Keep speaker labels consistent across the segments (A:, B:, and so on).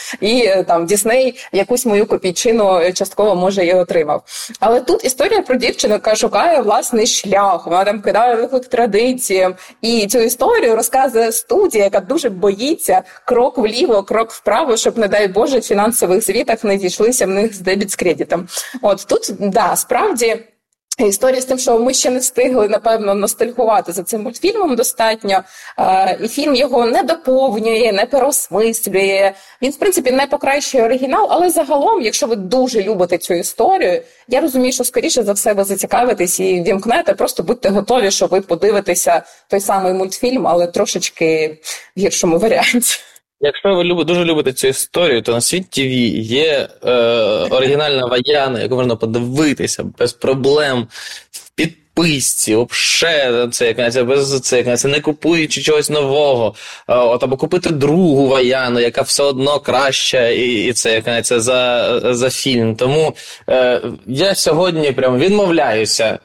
A: і там Дісней якусь мою копійчину частково, може, і отримав. Але тут історія про дівчину, яка шукає власний шлях, вона там кидає виклик традиціям, і цю історію розказує студія, яка дуже боїться крок вліво, крок вправо, щоб, не дай Боже, в фінансових звітах не зійшлися в них з дебіт з кредитом. От тут, да, справді, історія з тим, що ми ще не встигли, напевно, ностальгувати за цим мультфільмом достатньо. І фільм його не доповнює, не переосмислює. Він, в принципі, не покращує оригінал, але загалом, якщо ви дуже любите цю історію, я розумію, що, скоріше за все, ви зацікавитесь і вімкнете. Просто будьте готові, що ви подивитеся той самий мультфільм, але трошечки в гіршому варіанті.
B: Якщо ви дуже любите цю історію, то на Світ ТВ є оригінальна Ваяна, яку можна подивитися без проблем в підписці, не купуючи чогось нового, або купити другу Ваяну, яка все одно краща і за фільм. Тому я сьогодні прям відмовляюся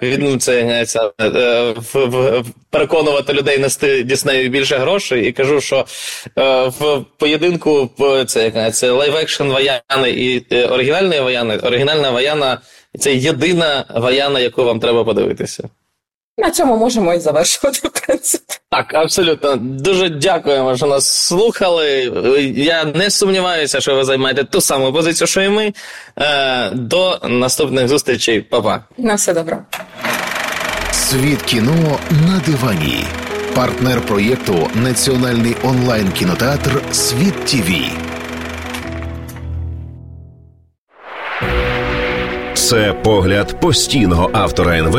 B: переконувати людей нести Діснею більше грошей і кажу, що в поєдинку лайв-екшн Ваяни і оригінальна Ваяна – це єдина Ваяна, яку вам треба подивитися.
A: На цьому можемо і завершувати, в принципі.
B: Так, абсолютно. Дуже дякуємо, що нас слухали. Я не сумніваюся, що ви займаєте ту саму позицію, що і ми. До наступних зустрічей. Па-па.
A: На все добре.
C: Світ кіно на дивані. Партнер проєкту – національний онлайн-кінотеатр «Світ ТВ».
D: Це погляд постійного автора НВ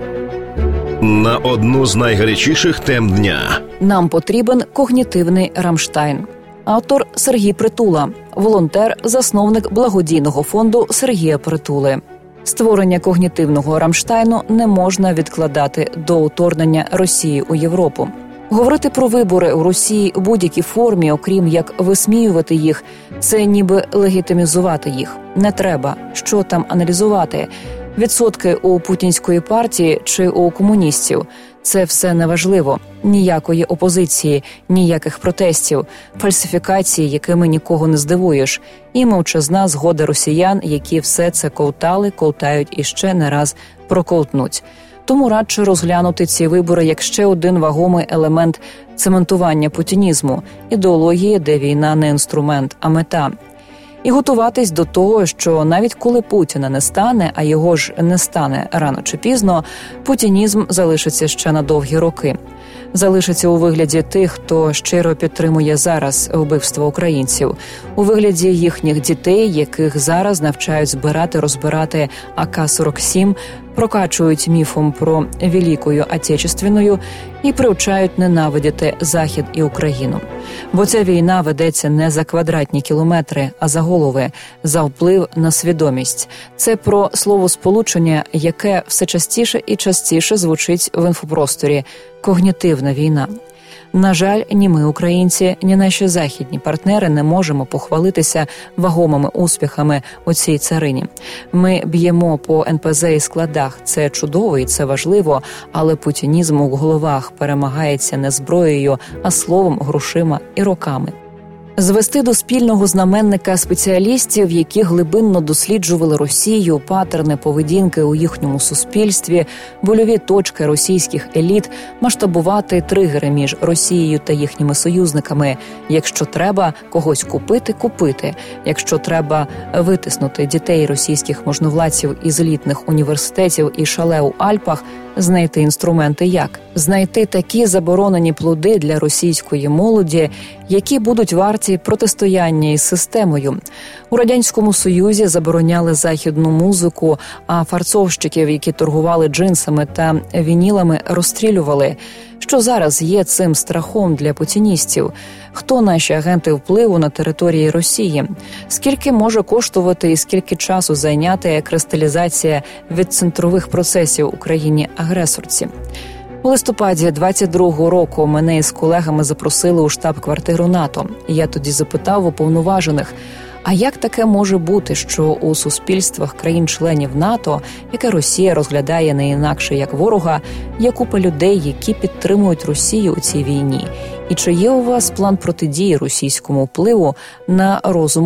D: на одну з найгарячіших тем дня.
E: Нам потрібен когнітивний Рамштайн. Автор Сергій Притула, волонтер, засновник благодійного фонду Сергія Притули. Створення когнітивного Рамштайну не можна відкладати до вторгнення Росії у Європу. Говорити про вибори у Росії у будь-якій формі, окрім як висміювати їх, це ніби легітимізувати їх. Не треба. Що там аналізувати? Відсотки у путінської партії чи у комуністів – це все неважливо. Ніякої опозиції, ніяких протестів, фальсифікації, якими нікого не здивуєш. І мовчазна згода росіян, які все це ковтали, ковтають і ще не раз проковтнуть. Тому радше розглянути ці вибори як ще один вагомий елемент цементування путінізму, ідеології, де війна не інструмент, а мета. І готуватись до того, що навіть коли Путіна не стане, а його ж не стане рано чи пізно, путінізм залишиться ще на довгі роки. Залишиться у вигляді тих, хто щиро підтримує зараз вбивство українців, у вигляді їхніх дітей, яких зараз навчають збирати, розбирати АК-47, прокачують міфом про Великою Отечественною і привчають ненавидіти Захід і Україну. Бо ця війна ведеться не за квадратні кілометри, а за голови, за вплив на свідомість. Це про словосполучення, яке все частіше і частіше звучить в інфопросторі – когнітивна війна. На жаль, ні ми, українці, ні наші західні партнери не можемо похвалитися вагомими успіхами у цій царині. Ми б'ємо по НПЗ і складах. Це чудово і це важливо, але путінізм у головах перемагається не зброєю, а словом, грошима і роками. Звести до спільного знаменника спеціалістів, які глибинно досліджували Росію, паттерни поведінки у їхньому суспільстві, больові точки російських еліт, масштабувати тригери між Росією та їхніми союзниками. Якщо треба когось купити – купити. Якщо треба витиснути дітей російських можновладців із елітних університетів і шале у Альпах – знайти інструменти як? Знайти такі заборонені плоди для російської молоді, які будуть варті протистояння із системою. У Радянському Союзі забороняли західну музику, а фарцовщиків, які торгували джинсами та вінілами, розстрілювали. Що зараз є цим страхом для путіністів? Хто наші агенти впливу на території Росії? Скільки може коштувати і скільки часу зайняти кристалізація від центрових процесів у країні-агресорці? У листопаді 22-го року мене із колегами запросили у штаб-квартиру НАТО. Я тоді запитав уповноважених, а як таке може бути, що у суспільствах країн-членів НАТО, яке Росія розглядає не інакше як ворога, є купа людей, які підтримують Росію у цій війні? І чи є у вас план протидії російському впливу на розум